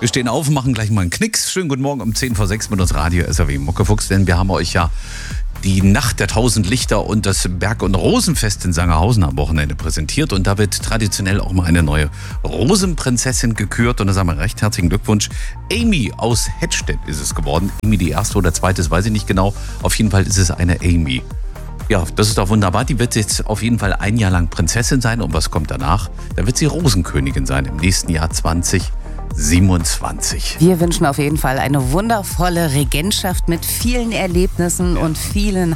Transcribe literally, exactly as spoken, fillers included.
Wir stehen auf und machen gleich mal einen Knicks. Schönen guten Morgen um zehn vor sechs mit uns Radio S R W Muckefuchs, denn wir haben euch ja die Nacht der tausend Lichter und das Berg- und Rosenfest in Sangerhausen am Wochenende präsentiert. Und da wird traditionell auch mal eine neue Rosenprinzessin gekürt. Und da sagen wir recht herzlichen Glückwunsch. Amy aus Hettstedt ist es geworden. Amy die erste oder zweite, das weiß ich nicht genau. Auf jeden Fall ist es eine Amy. Ja, das ist doch wunderbar. Die wird jetzt auf jeden Fall ein Jahr lang Prinzessin sein. Und was kommt danach? Da wird sie Rosenkönigin sein im nächsten Jahr zwanzig siebenundzwanzig. Wir wünschen auf jeden Fall eine wundervolle Regentschaft mit vielen Erlebnissen ja. und vielen